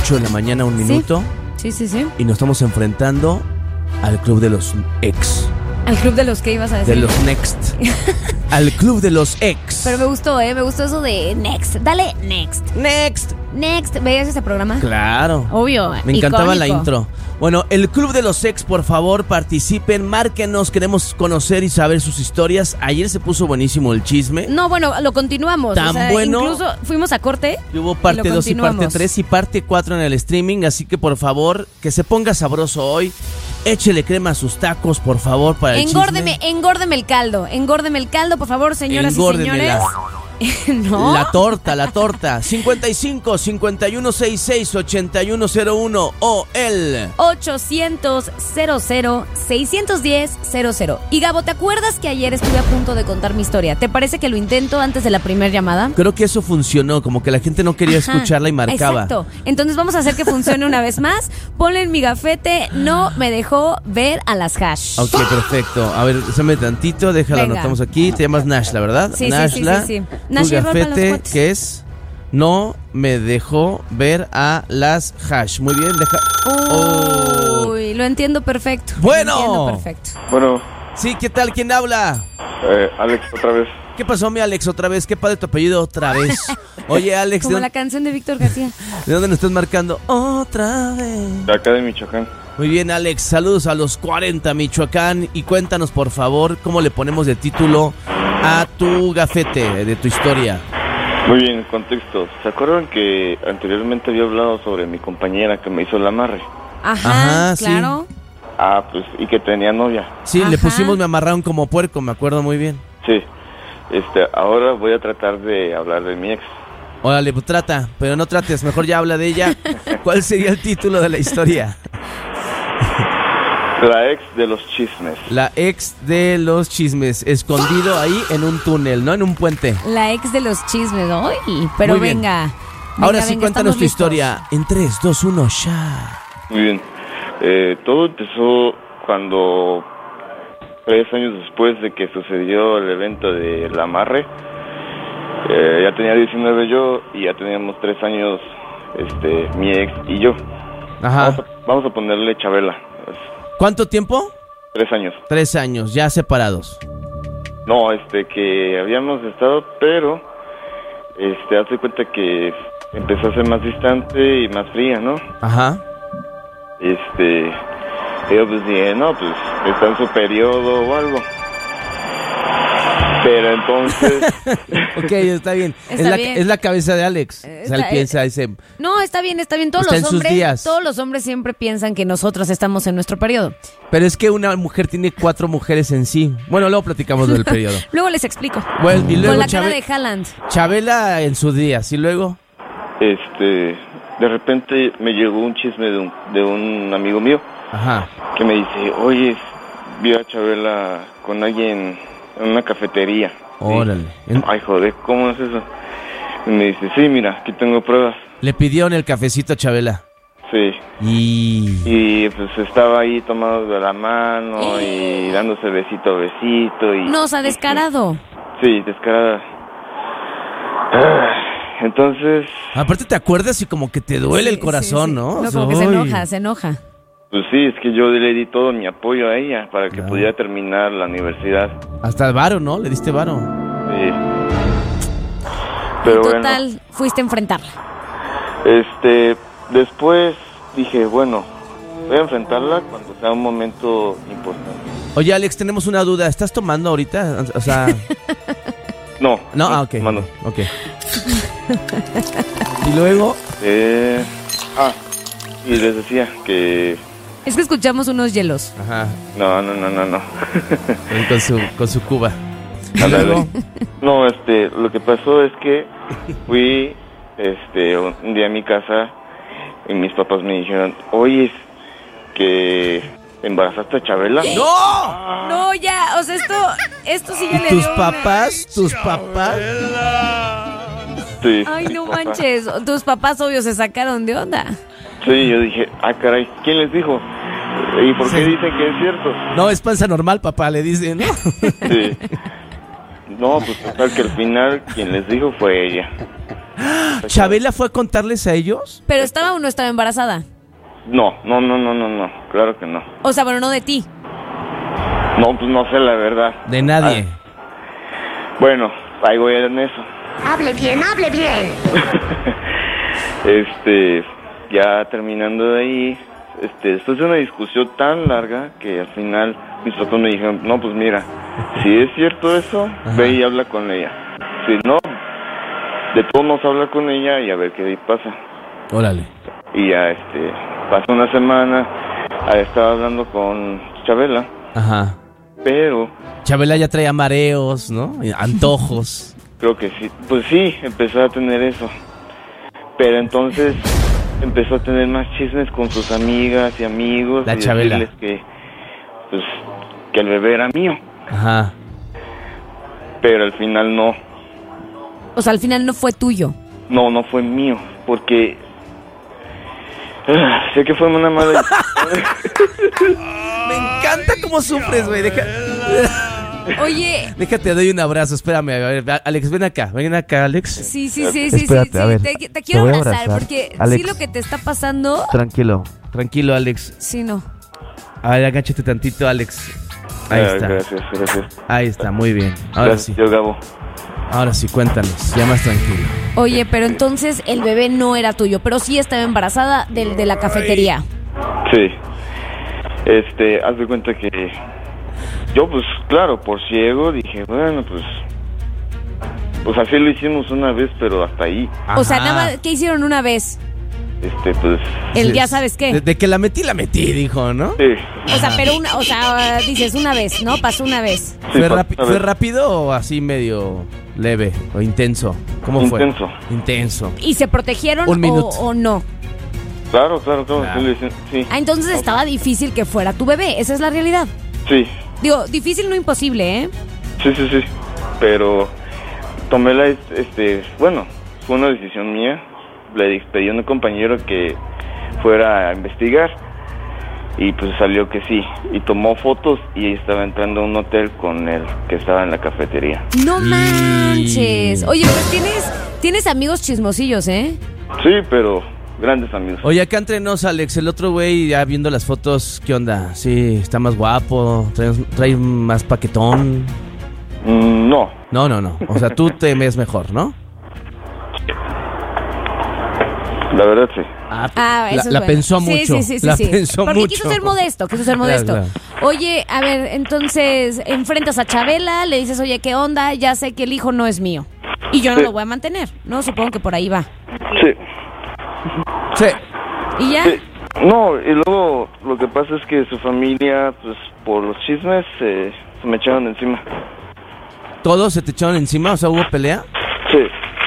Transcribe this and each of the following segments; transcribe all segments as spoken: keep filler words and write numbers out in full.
ocho de la mañana, un minuto. Sí, sí, sí. sí. Y nos estamos enfrentando al club de los ex. ¿Al club de los que ibas a decir? De los next. Al club de los ex. Pero me gustó, ¿eh? Me gustó eso de next. Dale, next. Next. Next. ¿Veías ese programa? Claro. Obvio. Me encantaba icónico. la intro. Bueno, el club de los ex, por favor, participen, márquenos, queremos conocer y saber sus historias. Ayer se puso buenísimo el chisme. No, bueno, lo continuamos. Tan o sea, bueno. Incluso fuimos a corte. Y hubo parte dos y parte tres y parte cuatro en el streaming, así que por favor, que se ponga sabroso hoy. Échele crema a sus tacos, por favor, para el Engórdeme, chisme. engórdeme el caldo. Engórdeme el caldo, por favor, señoras Engórdemela. y señores. ¿No? La torta, la torta. cincuenta y cinco, cincuenta y uno sesenta y seis, ochenta y uno cero uno o el ochocientos, cero cero, seiscientos diez, cero cero. Y Gabo, ¿te acuerdas que ayer estuve a punto de contar mi historia? ¿Te parece que lo intento antes de la primera llamada? Creo que eso funcionó, como que la gente no quería Ajá, escucharla y marcaba. Exacto. Entonces vamos a hacer que funcione una vez más. Ponle en mi gafete, no me dejó ver a las hash. Ok, perfecto. A ver, déjame tantito, déjala, Venga. anotamos aquí. Te llamas Nashla, ¿verdad? Sí, sí, Nashla, sí, sí, sí. Tu Nash y Rolpa, los gafete, cuates. que es no me dejó ver a las hash. Muy bien, deja... Uy, Oh. lo entiendo perfecto. Bueno. Lo entiendo perfecto. Bueno, Sí, ¿qué tal? ¿Quién habla? eh, Alex, otra vez. ¿Qué pasó, mi Alex? Otra vez. ¿Qué padre tu apellido otra vez? Oye, Alex, Como ¿de, la canción de Víctor García. ¿de dónde nos estás marcando? Otra vez. De acá de Michoacán. Muy bien, Alex. Saludos a los cuarenta, Michoacán. Y cuéntanos, por favor, cómo le ponemos de título a tu gafete de tu historia. Muy bien, contexto. ¿Se acuerdan que anteriormente había hablado sobre mi compañera que me hizo el amarre? Ajá, Ajá, sí. claro. Ah, pues, y que tenía novia. Sí, Ajá. le pusimos me amarraron como puerco, me acuerdo muy bien. Sí. Este, ahora voy a tratar de hablar de mi ex. Órale, pues trata, pero no trates, mejor ya habla de ella. ¿Cuál sería el título de la historia? La ex de los chismes. La ex de los chismes, escondido ahí en un túnel, ¿no? En un puente. La ex de los chismes, hoy. Pero Muy bien. venga. Ahora venga, sí, venga, cuéntanos estamos tu listos. historia. En tres, dos, uno, ya. Muy bien. Eh, todo empezó cuando, tres años después de que sucedió el evento del amarre, eh, ya tenía diecinueve yo y ya teníamos tres años, este, mi ex y yo. Ajá. Vamos a, vamos a ponerle Chabela. Es ¿Cuánto tiempo? tres años. Tres años, ya separados. No, este, que habíamos estado, pero, este, hazte cuenta que empezó a ser más distante y más fría, ¿no? Ajá. Este, yo pues dije, no, pues está en su periodo o algo. Pero entonces... Ok, está bien. Está es, la, bien. es la cabeza de Alex. Eh, o sea, él está- piensa ese... No, está bien, está bien. Todos Está los en sus hombres, días. todos los hombres siempre piensan que nosotros estamos en nuestro periodo. Pero es que una mujer tiene cuatro mujeres en sí. Bueno, luego platicamos del periodo. Luego les explico. Bueno, y luego Con la Chabe- cara de Haaland. Chabela en sus días. Y luego... Este, de repente me llegó un chisme de un, de un amigo mío Ajá. que me dice, oye, vi a Chabela con alguien en una cafetería. Órale. Sí. En- Ay, joder, ¿cómo es eso? Y me dice, sí, mira, aquí tengo pruebas. Le pidieron el cafecito a Chabela. Sí. Y... Y pues estaba ahí tomado de la mano y dándose besito a besito. Y, Nos ha descarado. Sí, descarada. Ah, entonces, Aparte te acuerdas y como que te duele el Sí, corazón, sí, sí. ¿no? No, O sea, como que se uy. enoja, se enoja. pues sí, es que yo le di todo mi apoyo a ella para que Claro. pudiera terminar la universidad. Hasta el varo, ¿no? Le diste varo. Sí. Pero En bueno, total, fuiste a enfrentarla. este, después dije, bueno, voy a enfrentarla cuando sea un momento importante. Oye, Alex, tenemos una duda. ¿Estás tomando ahorita? O sea... No. No, ah, ok. Mano. Ok. Y luego... Eh, ah, y les decía que... Es que escuchamos unos hielos. Ajá. No, no, no, no, no. Él Con su, con su cuba. Y Ándale. luego... No, este, lo que pasó es que fui, este, un un día a mi casa y mis papás me dijeron, oye, que embarazaste a Chabela. ¡No! No, ya, o sea, esto, esto sí ya le ¿Tus dio una- papás? ¿Tus papás? Sí. Ay, no manches, tus papás obvio se sacaron de onda. Sí, yo dije, ah, caray, ¿quién les dijo? ¿Y por qué Sí. dicen que es cierto? No, es panza normal, papá, le dice, ¿no? Sí. No, pues total que al final quien les dijo fue ella. ¿Chabela fue a contarles a ellos? ¿Pero estaba o no estaba embarazada? No, no, no, no, no, no, claro que no. O sea, bueno, no de ti. No, pues no sé la verdad. De nadie. Ah, bueno, ahí voy en eso. Hable bien, hable bien. Este, ya terminando de ahí, este, después de una discusión tan larga que al final mis papás me dijeron, no, pues mira, si es cierto eso, Ajá. ve y habla con ella. Si no, de todos modos habla con ella y a ver qué pasa. Órale. Y ya, este, pasó una semana, estaba hablando con Chabela. Ajá. Pero... Chabela ya traía mareos, ¿no? Antojos. Creo que sí. Pues sí, empezó a tener eso. Pero entonces empezó a tener más chismes con sus amigas y amigos. La y Chabela. decirles que, pues, que el bebé era mío. Ajá. Pero al final no. O sea, al final no fue tuyo. No, no fue mío. Porque... Uh, sé que fue una mala... Me encanta cómo sufres, güey. Deja... Oye. Déjate, doy un abrazo. Espérame, a ver, Alex, ven acá. Ven acá, Alex. Sí, sí, sí, sí. Espérate, sí, a ver. Te, te quiero te abrazar, abrazar porque Alex. sí lo que te está pasando. Tranquilo, tranquilo, Alex. Sí, no. A ver, agáchate tantito, Alex. Ahí ah, está. Gracias, gracias. Ahí está, muy bien. Ahora gracias, sí. Yo, Gabo. Ahora sí, cuéntanos, ya más tranquilo. Oye, pero entonces el bebé no era tuyo, pero sí estaba embarazada del de la cafetería. Sí. Este, haz de cuenta que yo, pues, claro, por ciego, dije, bueno, pues, pues así lo hicimos una vez, pero hasta ahí. Ajá. O sea, nada más, ¿qué hicieron una vez? Este, pues... El sí, ya sabes qué. De, de que la metí, la metí, dijo, ¿no? Sí. O sea, pero una, o sea, dices una vez, ¿no? Pasó una vez. Sí, ¿Fue, pasó rapi- una ¿Fue vez. rápido o así medio leve o intenso? ¿Cómo fue? Intenso. Intenso. ¿Y se protegieron Un minuto. o, o no? Claro, claro, claro. Claro. Sí, lo hice- sí. Ah, entonces estaba difícil que fuera tu bebé, esa es la realidad. Sí, Digo, difícil no imposible, ¿eh? sí, sí, sí. Pero tomé la, este, bueno, fue una decisión mía. Le pedí a un compañero que fuera a investigar y pues salió que sí. Y tomó fotos y estaba entrando a un hotel con él que estaba en la cafetería. No Y- manches. Oye, pues tienes, tienes amigos chismosillos, ¿eh? Sí, pero grandes amigos. Oye, acá entre nos, Alex, el otro güey, ya viendo las fotos, ¿qué onda? Sí, está más guapo, trae, trae más paquetón. Mm, no, No, no, no. O sea, tú te ves mejor, ¿no? la verdad sí. Ah, Ah, eso la, es la bueno. pensó Sí, mucho. Sí, sí, sí, la sí. pensó Porque mucho. quiso ser modesto, quiso ser modesto. Claro, Oye, a ver, entonces enfrentas a Chabela, le dices, oye, ¿qué onda? Ya sé que el hijo no es mío. Y yo no Sí. lo voy a mantener, ¿no? Supongo que por ahí va. Sí. Sí. ¿Y ya? Sí. No, y luego lo que pasa es que su familia, pues por los chismes, eh, se me echaron encima. ¿Todos se te echaron encima? O sea, ¿hubo pelea? Sí.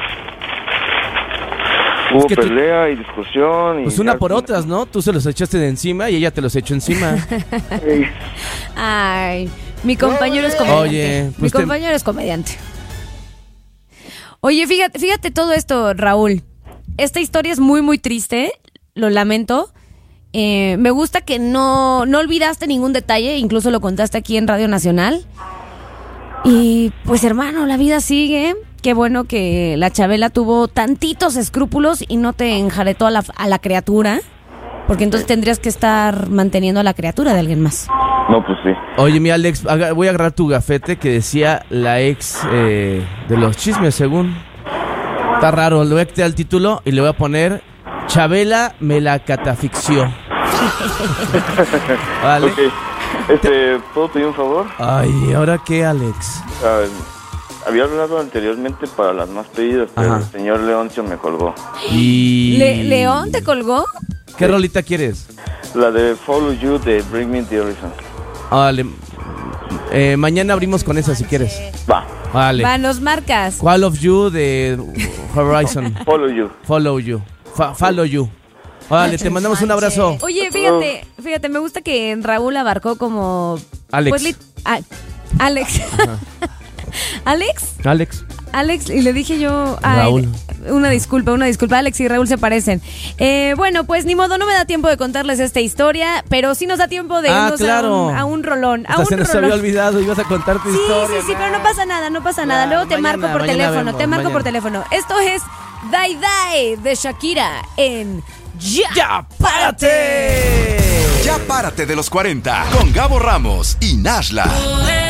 Hubo que tú- pelea y discusión. Y Pues una ya- por otras, ¿no? Tú se los echaste de encima y ella te los echó encima. Sí. Ay, mi compañero es comediante. Oye, mi pues te- compañero es comediante. Oye, fíjate, fíjate todo esto, Raúl. Esta historia es muy, muy triste. Lo lamento. Eh, me gusta que no, no olvidaste ningún detalle. Incluso lo contaste aquí en Radio Nacional. Y pues, hermano, la vida sigue. Qué bueno que la Chabela tuvo tantitos escrúpulos y no te enjaretó a la, a la criatura. Porque entonces tendrías que estar manteniendo a la criatura de alguien más. No, pues sí. Oye, mi Alex, aga- voy a agarrar tu gafete que decía la ex eh, de los chismes, según. Está raro, le voy a quitar el título y le voy a poner Chabela me la catafixió. ¿Vale? Ok. Este, ¿puedo pedir un favor? Ay, ¿ahora qué, Alex? Ah, había hablado anteriormente para las más pedidas, pero Ajá. el señor Leoncio me colgó. Y... Le- ¿León te colgó? ¿Qué rolita quieres? La de Follow You de Bring Me the Horizon. Vale. Eh, mañana abrimos con esa si quieres. Va, Vale. Va, nos marcas. Call of You de Horizon. Follow You. Follow You. Fa- follow You. Vale, te mandamos un abrazo. Oye, fíjate, fíjate, me gusta que Raúl abarcó como... Alex. Pues, lit- ah, Alex. Alex. Alex. Alex, y le dije yo... ay, Raúl. Una disculpa, una disculpa. Alex y Raúl se parecen. Eh, bueno, pues ni modo, no me da tiempo de contarles esta historia, pero sí nos da tiempo de Ah, irnos claro. a, un, a un rolón. A Hasta un se nos rolón. había olvidado, ibas a contar tu Sí, historia. sí, sí, pero no pasa nada, no pasa nada. Claro, Luego te mañana, marco por mañana teléfono, vemos, te marco mañana. por teléfono. Esto es Dai Dai de Shakira en Ya, ¡Ya, párate! Ya párate de los cuarenta con Gabo Ramos y Nashla.